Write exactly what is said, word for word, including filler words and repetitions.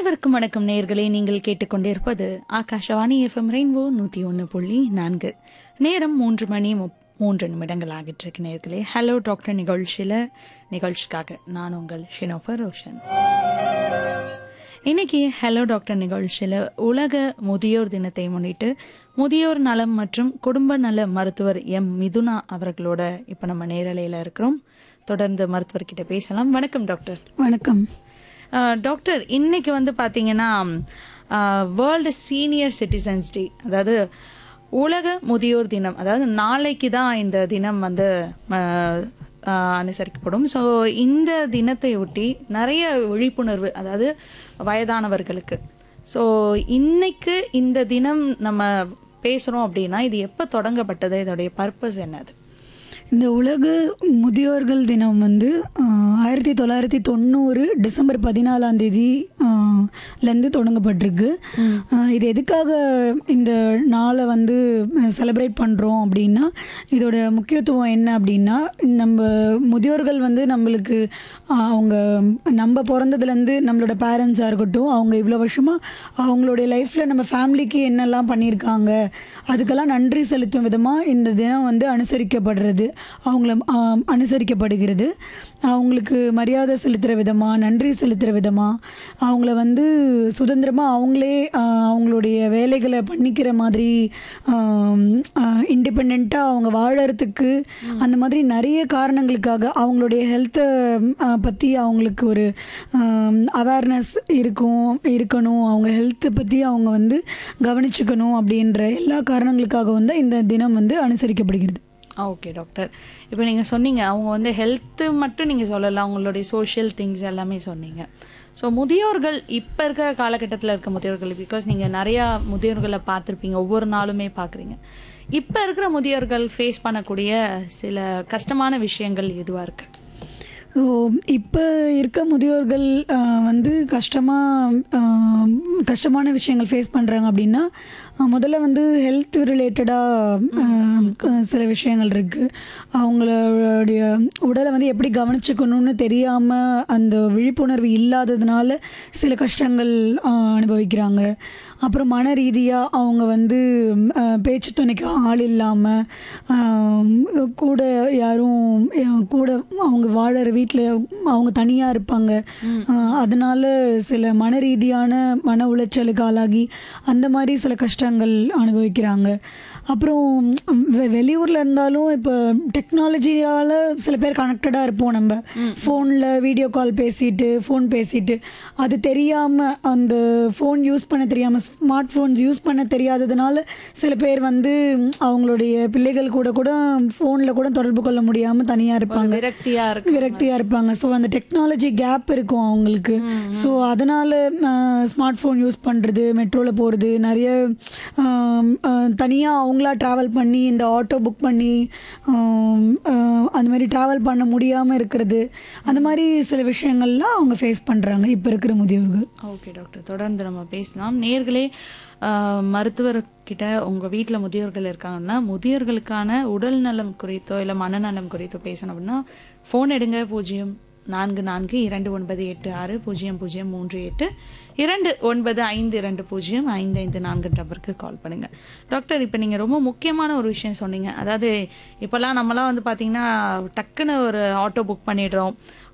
அனைவருக்கும் வணக்கம் நேயர்களே. நீங்கள் கேட்டுக்கொண்டிருப்பது ஆகாஷவாணி எஃப்எம் ரெயின்போ நூற்றி ஒன்று புள்ளி நான்கு. நேரம் மூன்று மணி முப் மூன்று நிமிடங்கள் ஆகிட்டு இருக்கு நேயர்களே. ஹலோ டாக்டர் நிகழ்ச்சியில் நிகழ்ச்சிக்காக நான் உங்கள் ஷினோஃபர் ரோஷன். இன்னைக்கு ஹலோ டாக்டர் நிகழ்ச்சியில் உலக முதியோர் தினத்தை முன்னிட்டு முதியோர் நலம் மற்றும் குடும்ப நல மருத்துவர் எம் மிதுனா அவர்களோட இப்போ நம்ம நேரலையில் இருக்கிறோம். தொடர்ந்து மருத்துவர்கிட்ட பேசலாம். வணக்கம் டாக்டர். வணக்கம் டாக்டர். இன்னைக்கு வந்து பார்த்தீங்கன்னா வேர்ல்டு சீனியர் சிட்டிசன்ஸ் டே, அதாவது உலக முதியோர் தினம். அதாவது நாளைக்கு தான் இந்த தினம் வந்து அனுசரிக்கப்படும். ஸோ இந்த தினத்தை ஒட்டி நிறைய விழிப்புணர்வு, அதாவது வயதானவர்களுக்கு. ஸோ இன்னைக்கு இந்த தினம் நம்ம பேசுகிறோம் அப்படின்னா இது எப்போ தொடங்கப்பட்டது, இதோடைய பர்பஸ் என்னது? இந்த உலக முதியோர்கள் தினம் வந்து ஆயிரத்தி தொள்ளாயிரத்தி தொண்ணூறு டிசம்பர் பதினாலாம் தேதி லேருந்து தொடங்கப்பட்டிருக்கு. இது எதுக்காக இந்த நாளை வந்து செலிப்ரேட் பண்ணுறோம் அப்படின்னா, இதோட முக்கியத்துவம் என்ன அப்படின்னா, நம்ம முதியோர்கள் வந்து நம்மளுக்கு அவங்க நம்ம பிறந்ததுலேருந்து நம்மளோட பேரண்ட்ஸாக இருக்கட்டும், அவங்க இவ்வளோ வருஷமாக அவங்களுடைய லைஃப்பில் நம்ம ஃபேமிலிக்கு என்னெல்லாம் பண்ணியிருக்காங்க, அதுக்கெல்லாம் நன்றி செலுத்தும் விதமாக இந்த தினம் வந்து அனுசரிக்கப்படுறது அவங்கள அனுசரிக்கப்படுகிறது. அவங்களுக்கு மரியாதை செலுத்துகிற விதமாக, நன்றி செலுத்துகிற விதமாக, அவங்கள வந்து சுதந்திரமாக அவங்களே அவங்களுடைய வேலைகளை பண்ணிக்கிற மாதிரி இண்டிபெண்ட்டாக அவங்க வாழறதுக்கு, அந்த மாதிரி நிறைய காரணங்களுக்காக அவங்களுடைய ஹெல்த்தை பற்றி அவங்களுக்கு ஒரு அவேர்னஸ் இருக்கும் இருக்கணும் அவங்க ஹெல்த்தை பற்றி அவங்க வந்து கவனிச்சுக்கணும் அப்படின்ற எல்லா காரணங்களுக்காக வந்து இந்த தினம் வந்து அனுசரிக்கப்படுகிறது. Okay doctor. இப்போ நீங்கள் சொன்னீங்க அவங்க வந்து ஹெல்த்து மட்டும் நீங்கள் சொல்லலாம், அவங்களுடைய சோஷியல் திங்ஸ் எல்லாமே சொன்னீங்க. ஸோ முதியோர்கள் இப்போ இருக்கிற காலகட்டத்தில் இருக்க முதியோர்கள், பிகாஸ் நீங்கள் நிறையா முதியோர்களை பார்த்துருப்பீங்க, ஒவ்வொரு நாளுமே பார்க்குறீங்க. இப்போ இருக்கிற முதியோர்கள் ஃபேஸ் பண்ணக்கூடிய சில கஷ்டமான விஷயங்கள் எதுவாக இருக்குது? ஸோ இப்போ இருக்க முதியோர்கள் வந்து கஷ்டமாக கஷ்டமான விஷயங்கள் ஃபேஸ் பண்ணுறாங்க அப்படின்னா, முதல்ல வந்து ஹெல்த் ரிலேட்டடாக சில விஷயங்கள் இருக்குது. அவங்களுடைய உடலை வந்து எப்படி கவனிச்சுக்கணும்னு தெரியாமல், அந்த விழிப்புணர்வு இல்லாததுனால சில கஷ்டங்கள் அனுபவிக்கிறாங்க. அப்புறம் மன ரீதியாக அவங்க வந்து பேச்சு துணைக்கு ஆள் இல்லாமல், கூட யாரும் கூட அவங்க வாழற வீட்டில் அவங்க தனியாக இருப்பாங்க. அதனால் சில மன ரீதியான மன உளைச்சலுக்கு ஆளாகி அந்த மாதிரி சில கஷ்டங்கள் அனுபவிக்கிறாங்க. அப்புறம் வெ வெளியூரில் இருந்தாலும் இப்போ டெக்னாலஜியால் சில பேர் கனெக்டடாக இருப்போம். நம்ம ஃபோனில் வீடியோ கால் பேசிட்டு ஃபோன் பேசிட்டு அது தெரியாமல், அந்த ஃபோன் யூஸ் பண்ண தெரியாமல், ஸ்மார்ட் ஃபோன்ஸ் யூஸ் பண்ண தெரியாததுனால சில பேர் வந்து அவங்களுடைய பிள்ளைகள் கூட கூட ஃபோனில் கூட தொடர்பு கொள்ள முடியாமல் தனியாக இருப்பாங்க, விரக்தியாக இருக்கு விரக்தியாக இருப்பாங்க. ஸோ அந்த டெக்னாலஜி கேப் இருக்கும் அவங்களுக்கு. ஸோ அதனால் ஸ்மார்ட் ஃபோன் யூஸ் பண்ணுறது, மெட்ரோவில் போகிறது, நிறைய தனியாக அவங்களா ட்ராவல் பண்ணி இந்த ஆட்டோ புக் பண்ணி அந்த மாதிரி ட்ராவல் பண்ண முடியாமல் இருக்கிறது, அந்த மாதிரி சில விஷயங்கள்லாம் அவங்க ஃபேஸ் பண்ணுறாங்க இப்போ இருக்கிற முதியோர்கள். ஓகே டாக்டர், தொடர்ந்து நம்ம பேசலாம். நேயர்களே, மருத்துவர்கிட்ட உங்கள் வீட்டில் முதியோர்கள் இருக்காங்கன்னா முதியோர்களுக்கான உடல் நலம் குறித்தோ இல்லை மனநலம் குறித்தோ பேசணும் அப்படின்னா ஃபோன் எடுங்க. பூஜ்ஜியம் நான்கு நான்கு இரண்டு ஒன்பது எட்டு ஆறு பூஜ்ஜியம் பூஜ்ஜியம் மூன்று எட்டு இரண்டு ஒன்பது ஐந்து இரண்டு பூஜ்ஜியம் ஐந்து ஐந்து நான்கு நம்பருக்கு கால் பண்ணுங்கள். டாக்டர், இப்போ நீங்கள் ரொம்ப முக்கியமான ஒரு விஷயம் சொன்னீங்க. அதாவது இப்போல்லாம் நம்மளாம் வந்து பார்த்திங்கன்னா டக்குன்னு ஒரு ஆட்டோ புக் பண்ணிடுறோம்,